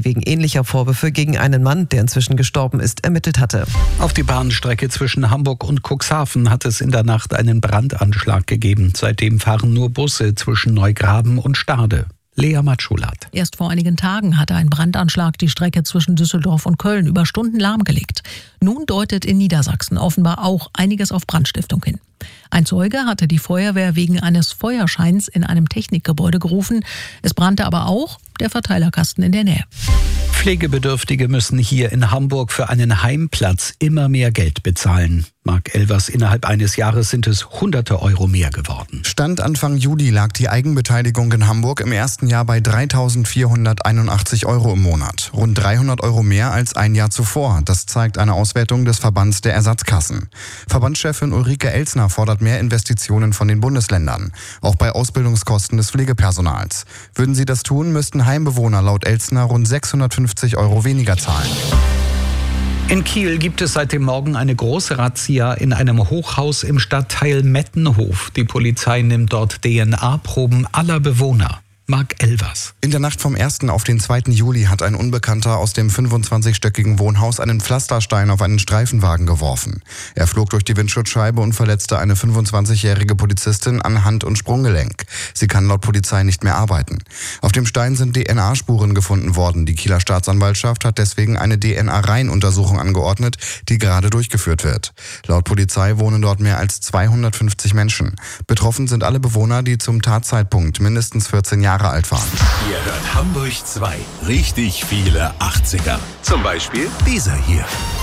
wegen ähnlicher Vorwürfe gegen einen Mann, der inzwischen gestorben ist, ermittelt hatte. Auf die Bahnstrecke zwischen Hamburg und Cuxhaven hat es in der Nacht einen Brandanschlag gegeben. Seitdem fahren nur Busse zwischen Neugraben und Stade. Lea Matschulat. Erst vor einigen Tagen hatte ein Brandanschlag die Strecke zwischen Düsseldorf und Köln über Stunden lahmgelegt. Nun deutet in Niedersachsen offenbar auch einiges auf Brandstiftung hin. Ein Zeuge hatte die Feuerwehr wegen eines Feuerscheins in einem Technikgebäude gerufen. Es brannte aber auch der Verteilerkasten in der Nähe. Pflegebedürftige müssen hier in Hamburg für einen Heimplatz immer mehr Geld bezahlen. Mark Elvers, innerhalb eines Jahres sind es Hunderte Euro mehr geworden. Stand Anfang Juli lag die Eigenbeteiligung in Hamburg im ersten Jahr bei 3.481 Euro im Monat. Rund 300 Euro mehr als ein Jahr zuvor. Das zeigt eine Auswertung des Verbands der Ersatzkassen. Verbandschefin Ulrike Elsner fordert mehr Investitionen von den Bundesländern, auch bei Ausbildungskosten des Pflegepersonals. Würden sie das tun, müssten Heimbewohner laut Elsner rund 650 Euro weniger zahlen. In Kiel gibt es seit dem Morgen eine große Razzia in einem Hochhaus im Stadtteil Mettenhof. Die Polizei nimmt dort DNA-Proben aller Bewohner. Mark Elvers. In der Nacht vom 1. auf den 2. Juli hat ein Unbekannter aus dem 25-stöckigen Wohnhaus einen Pflasterstein auf einen Streifenwagen geworfen. Er flog durch die Windschutzscheibe und verletzte eine 25-jährige Polizistin an Hand- und Sprunggelenk. Sie kann laut Polizei nicht mehr arbeiten. Auf dem Stein sind DNA-Spuren gefunden worden. Die Kieler Staatsanwaltschaft hat deswegen eine DNA-Reihenuntersuchung angeordnet, die gerade durchgeführt wird. Laut Polizei wohnen dort mehr als 250 Menschen. Betroffen sind alle Bewohner, die zum Tatzeitpunkt mindestens 14 Jahre alt waren. Ihr hört Hamburg 2. Richtig viele 80er. Zum Beispiel dieser hier.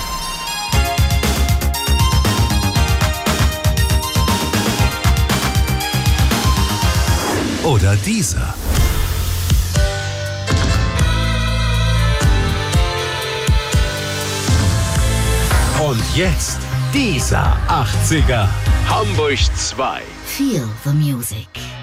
Oder dieser. Und jetzt dieser 80er. Hamburg 2. Feel the music.